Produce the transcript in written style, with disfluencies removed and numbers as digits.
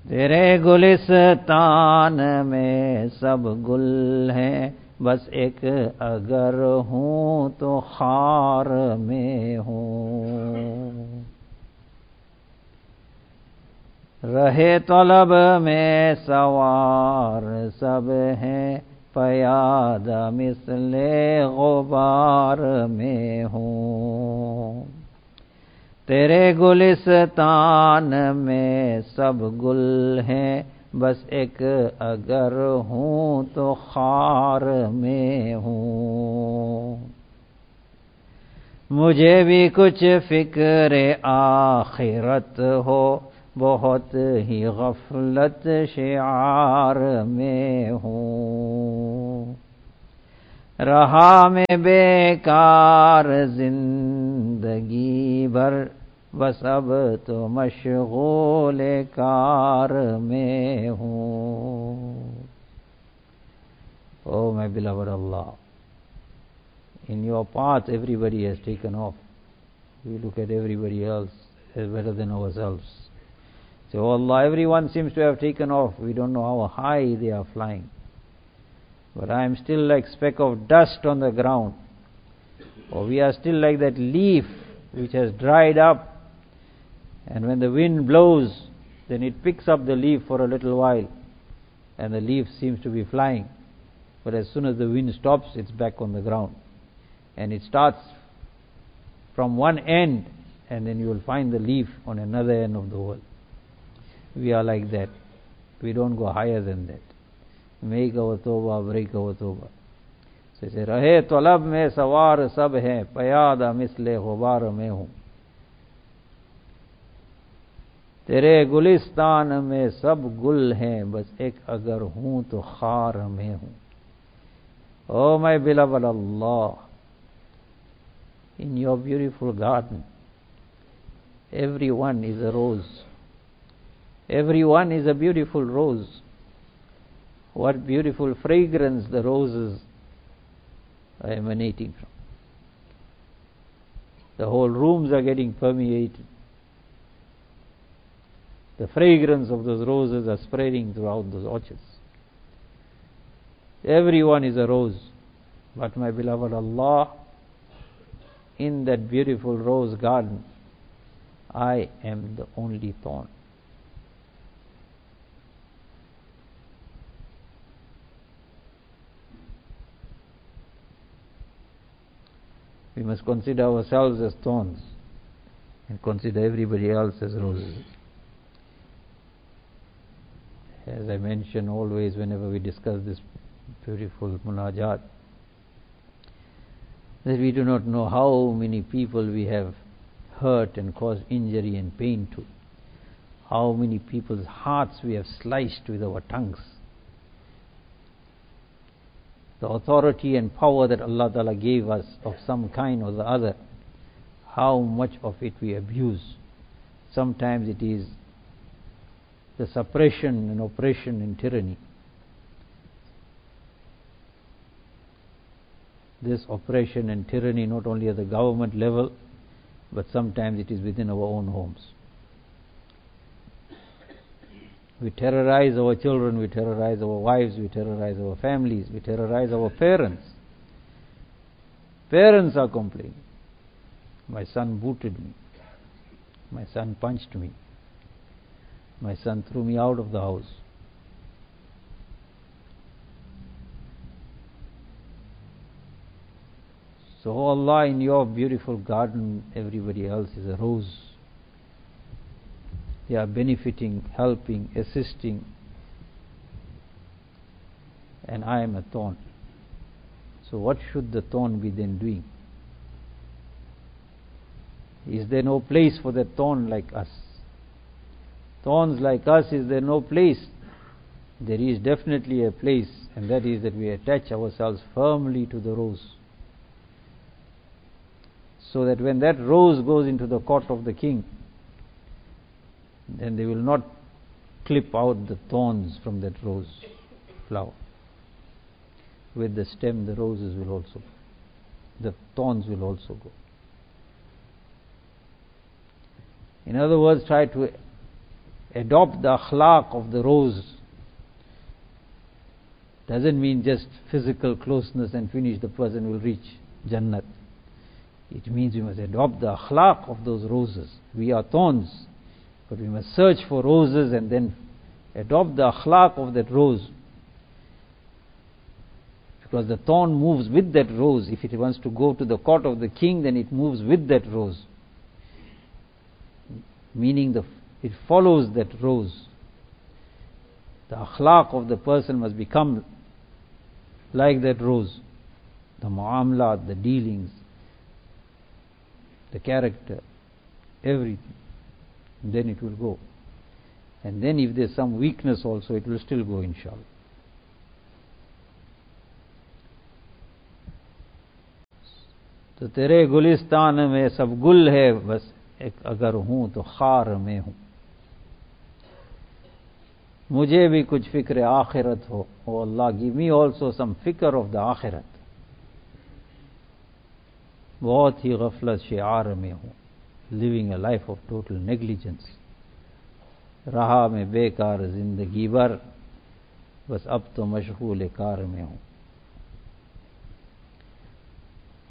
तेरे गुलिस्तान में सब गुल हैं, बस एक अगर हूँ तो खार में हूँ। रहे तलब में सवार सब हैं, पयादा मिसले गुबार में हूँ। तेरे गुलिस्तान में सब गुल हैं, बस एक अगर हूँ तो खार में हूँ। मुझे भी कुछ फिक्र आखिरत हो, बहुत ही गफलत शिआर में हूँ। रहा मैं बेकार जिंदगी भर, बस अब तो मशगूल कार में हूँ। Oh my beloved Allah, in your path everybody has taken off. We look at everybody else as better than ourselves. So Allah, everyone seems to have taken off. We don't know how high they are flying. But I am still like speck of dust on the ground. Or we are still like that leaf which has dried up. And when the wind blows, then it picks up the leaf for a little while. And the leaf seems to be flying. But as soon as the wind stops, it's back on the ground. And it starts from one end, and then you will find the leaf on another end of the world. We are like that. We don't go higher than that. Make our tawbah, break our tawbah. So he said, Rahe talab mein sawar sab hai, payada misle ghubar mein hu. तेरे गुलिस्तान में सब गुल हैं, बस एक अगर हूँ तो खार में हूँ. Oh my beloved Allah, in your beautiful garden, everyone is a rose. Everyone is a beautiful rose. What beautiful fragrance the roses are emanating from. The whole rooms are getting permeated. The fragrance of those roses are spreading throughout those orchards. Everyone is a rose. But my beloved Allah, in that beautiful rose garden, I am the only thorn. We must consider ourselves as thorns and consider everybody else as roses. As I mention always whenever we discuss this beautiful munajat, that we do not know how many people we have hurt and caused injury and pain to, how many people's hearts we have sliced with our tongues. The authority and power that Allah Ta'ala gave us of some kind or the other, how much of it we abuse. Sometimes it is the suppression and oppression and tyranny. This oppression and tyranny not only at the government level, but sometimes it is within our own homes. We terrorize our children, we terrorize our wives, we terrorize our families, we terrorize our parents. Parents are complaining. My son booted me. My son punched me. My son threw me out of the house. So, oh Allah, in your beautiful garden, everybody else is a rose. They are benefiting, helping, assisting, and I am a thorn. So what should the thorn be then doing? Is there no place for the thorn like us? Thorns like us, is there no place? There is definitely a place, and that is that we attach ourselves firmly to the rose, so that when that rose goes into the court of the king, then they will not clip out the thorns from that rose flower. With the stem, the roses will also, the thorns will also go. In other words, try to adopt the akhlaq of the rose. Doesn't mean just physical closeness and finish, the person will reach Jannat. It means we must adopt the akhlaq of those roses. We are thorns, but we must search for roses and then adopt the akhlaq of that rose. Because the thorn moves with that rose. If it wants to go to the court of the king, then it moves with that rose. Meaning it follows that rose. The akhlaq of the person must become like that rose. The muamalat, the dealings, the character, everything. Then it will go. And then if there's some weakness also, it will still go, inshallah. तो तेरे गुलिस्तान में सब गुल है, बस एक अगर हूं तो खार में हूं. मुझे भी कुछ फिक्र आखिरत हो. ओ अल्लाह, गिव मी ऑल्सो सम फिक्र ऑफ द आखिरत. बहुत ही गफलत शिआर में हूं, living a life of total negligence. रहा मैं बेकार जिंदगी भर, बस अब तो मशगूल कार में हूं.